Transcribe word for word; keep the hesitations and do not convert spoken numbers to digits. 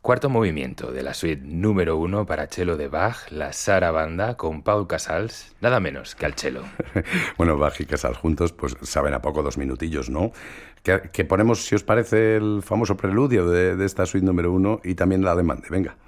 Cuarto movimiento de la suite número uno para cello de Bach, la Sarabanda, con Paul Casals, nada menos que al cello. Bueno, Bach y Casals juntos, pues saben a poco dos minutillos, ¿no? Que, que ponemos, si os parece, el famoso preludio de, de esta suite número uno y también la demande. Venga.